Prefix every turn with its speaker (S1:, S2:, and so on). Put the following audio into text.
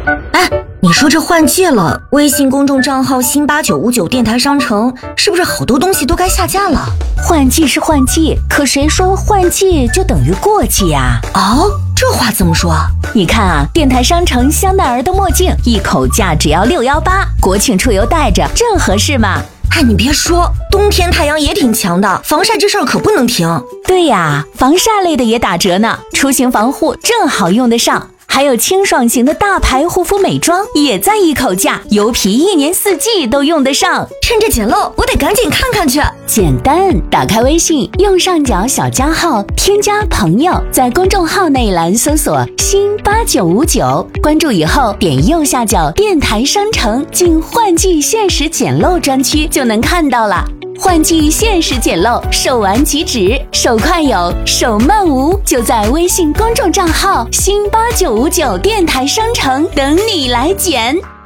S1: 哎，你说这换季了，微信公众账号新8959电台商城是不是好多东西都该下架了？
S2: 换季是换季，可谁说换季就等于过季啊？
S1: 哦，这话怎么说？
S2: 你看啊，电台商城香奈儿的墨镜一口价只要618，国庆出游戴着正合适嘛。
S1: 哎，你别说，冬天太阳也挺强的，防晒这事儿可不能停。
S2: 对呀，防晒类的也打折呢，出行防护正好用得上。还有清爽型的大牌护肤美妆也在一口价，油皮1年4季都用得上。
S1: 趁着捡漏，我得赶紧看看去。
S2: 简单，打开微信，右上角小加号，添加朋友，在公众号那一栏搜索新8959，关注以后点右下角电台商城，进换季限时捡漏专区就能看到了。换季限时捡漏，手玩即止，手快有，手慢无，就在微信公众账号新8959电台商城等你来捡。